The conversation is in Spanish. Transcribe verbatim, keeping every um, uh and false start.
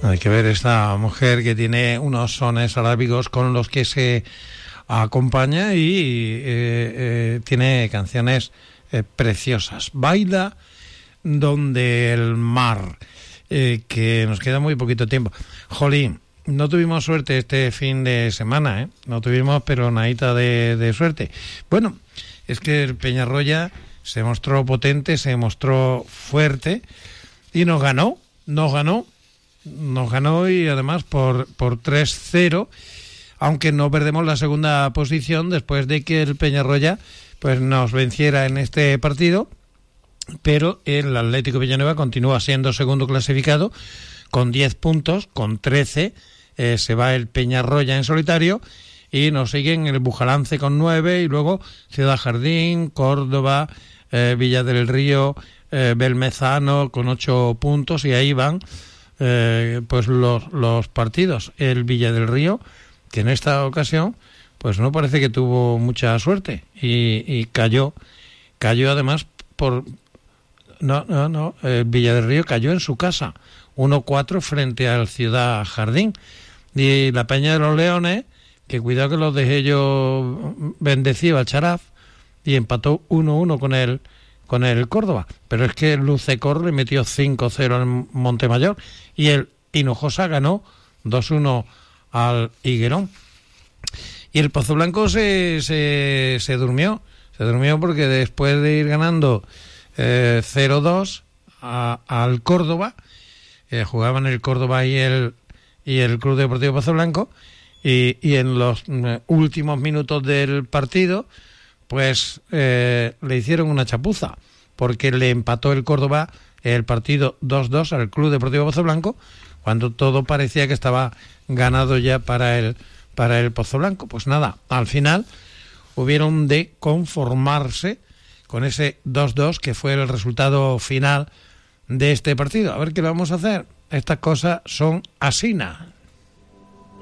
Hay que ver esta mujer que tiene unos sones arábigos con los que se acompaña y eh, eh, tiene canciones eh, preciosas. Baila donde el mar, eh, que nos queda muy poquito tiempo. Jolín, no tuvimos suerte este fin de semana, ¿eh? No tuvimos pero nadita de, de suerte. Bueno, es que el Peñarroya se mostró potente, se mostró fuerte y nos ganó, nos ganó, nos ganó y además por, por tres cero, aunque no perdemos la segunda posición después de que el Peñarroya pues nos venciera en este partido, pero el Atlético Villanueva continúa siendo segundo clasificado con diez puntos, con trece eh, se va el Peñarroya en solitario y nos siguen el Bujalance con nueve y luego Ciudad Jardín, Córdoba, eh, Villa del Río, eh, Belmezano con ocho puntos y ahí van eh, pues los, los partidos. El Villa del Río, que en esta ocasión pues no parece que tuvo mucha suerte y, y cayó, cayó además por... No, no, no, el Villa del Río cayó en su casa, uno cuatro frente al Ciudad Jardín. Y la Peña de los Leones, que cuidado que los dejé yo bendecido al Charaf, y empató uno uno con el, con el Córdoba. Pero es que el Lucecor le metió cinco cero al Montemayor y el Hinojosa ganó dos uno al Higuerón. Y el Pozo Blanco se, se, se durmió, se durmió porque después de ir ganando eh, cero dos a, al Córdoba, eh, jugaban el Córdoba y el, y el Club Deportivo Pozo Blanco, y, y en los eh, últimos minutos del partido, pues eh, le hicieron una chapuza, porque le empató el Córdoba el partido dos dos al Club Deportivo Pozo Blanco, cuando todo parecía que estaba ganado ya para el para el Pozo Blanco. Pues nada, al final hubieron de conformarse con ese dos dos que fue el resultado final de este partido. A ver qué vamos a hacer. Estas cosas son asina.